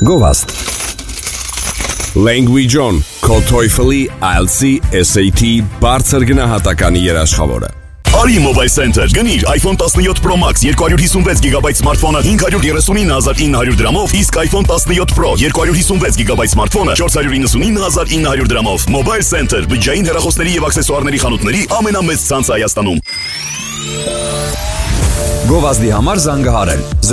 Գովաստ Language On, քո TOEFL-ի, IELTS-ի, SAT-ի բարձր գնահատականի երաշխավորը։ Արի Mobile Center, գնիր iPhone 17 Pro Max 256 GB սմարթֆոնը 539,900 դրամով, իսկ iPhone 17 Pro 256 GB սմարթֆոնը 499,900 դրամով։ Mobile Center, բջջային հեռախոսների եւ աքսեսուարների խանութների ամենամեծ ցանցը Հայաստանում։ Գովազդի համար զանգահարել